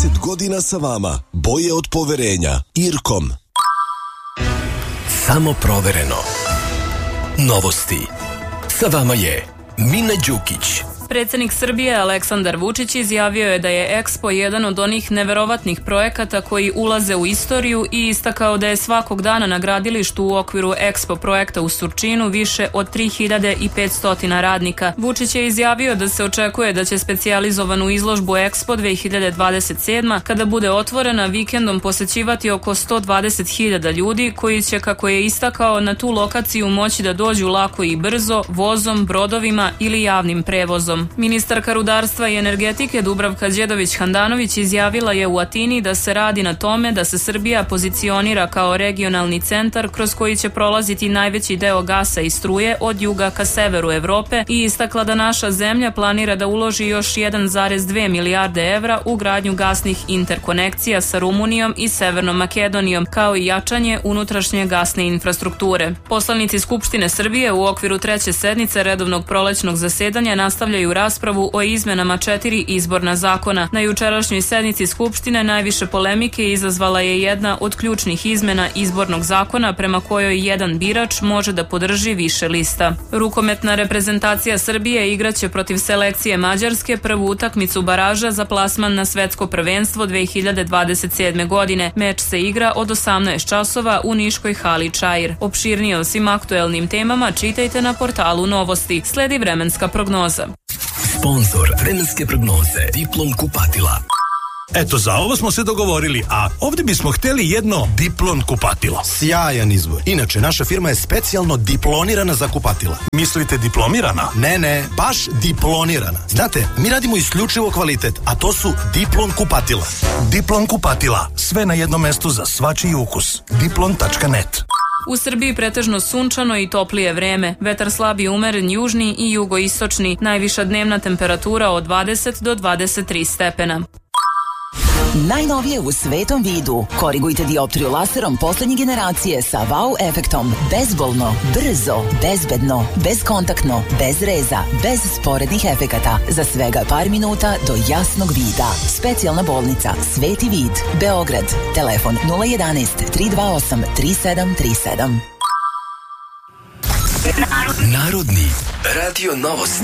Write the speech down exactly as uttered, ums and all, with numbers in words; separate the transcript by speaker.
Speaker 1: trideset godina sa vama. Boje od poverenja. Irkom.
Speaker 2: Samo provereno. Novosti. Sa vama je Mina Đukić.
Speaker 3: Predsjednik Srbije Aleksandar Vučić izjavio je da je Expo jedan od onih neverovatnih projekata koji ulaze u istoriju i istakao da je svakog dana na gradilištu u okviru Expo projekta u Surčinu više od tri hiljade petsto radnika. Vučić je izjavio da se očekuje da će specijalizovanu izložbu Expo dve hiljade dvadeset sedma, kada bude otvorena, vikendom posećivati oko sto dvadeset hiljada ljudi koji će, kako je istakao, na tu lokaciju moći da dođu lako i brzo, vozom, brodovima ili javnim prevozom. Ministarka rudarstva i energetike Dubravka Đedović-Handanović izjavila je u Atini da se radi na tome da se Srbija pozicionira kao regionalni centar kroz koji će prolaziti najveći deo gasa i struje od juga ka severu Evrope i istakla da naša zemlja planira da uloži još jedan zarez dve milijarde evra u gradnju gasnih interkonekcija sa Rumunijom i Severnom Makedonijom, kao i jačanje unutrašnje gasne infrastrukture. Poslanici Skupštine Srbije u okviru treće sednice redovnog prolećnog zasedanja nastavljaju raspravu o izmenama četiri izborna zakona. Na jučerašnjoj sednici Skupštine najviše polemike izazvala je jedna od ključnih izmena izbornog zakona prema kojoj jedan birač može da podrži više lista. Rukometna reprezentacija Srbije igraće protiv selekcije Mađarske prvu utakmicu baraža za plasman na svetsko prvenstvo dve hiljade dvadeset sedme. godine. Meč se igra od osamnaest časova u niškoj hali Čair. Opširnije o svim aktuelnim temama čitajte na portalu Novosti. Sledi vremenska prognoza.
Speaker 2: Sponzor vremenske prognoze Diplom kupatila.
Speaker 4: Eto, za ovo smo se dogovorili, a ovdje bismo hteli jedno Diplon kupatilo.
Speaker 5: Sjajan izbor. Inače, naša firma je specijalno diplonirana za kupatila.
Speaker 4: Mislite diplomirana?
Speaker 5: Ne, ne, baš diplonirana. Znate, mi radimo isključivo kvalitet, a to su Diplon kupatila.
Speaker 4: Diplon kupatila. Sve na jednom mestu za svačiji ukus. diplon tačka net.
Speaker 3: U Srbiji pretežno sunčano i toplije vreme. Vetar slab i umeren južni i jugoistočni. Najviša dnevna temperatura od dvadeset do dvadeset tri stepena.
Speaker 6: Najnovije u svetom vidu. Korigujte dioptriju laserom poslednje generacije sa wow efektom. Bezbolno, brzo, bezbedno, bezkontaktno, bez reza, bez sporednih efekata. Za svega par minuta do jasnog vida. Specijalna bolnica Sveti vid, Beograd. Telefon nula jedanaest tri dva osam tri sedam tri sedam.
Speaker 2: Narodni radio novosti.